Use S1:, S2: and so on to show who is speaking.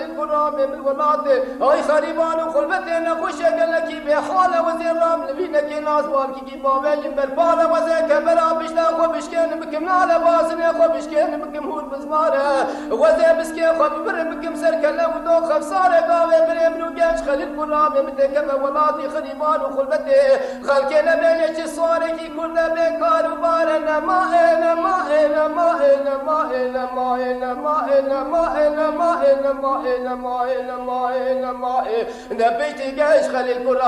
S1: خليل قرام من ولاته هاي خريبان وخلبتي نخوش قال لك بحاله وزير رام لبينا كي ناس والكي بابل برباله وزي كبرا بشتا خو بشكن بكم على باسن خو بشكن بكم هول بزماره وزي بسكي خو ببر بكم سركله ودو خفصاره قاوي بريم نوجاش خليل قرام متكم ولاتي خريبان وخلبتي خلكنا بينك الصاركي كل بكار وبارنا ما إنا ما إنا ما إنا ما إنا ما إنا ما إنا ما إنا ما إنا ما إنا ما إنا ما إنا ما إنا بيتي جايش خليل قرام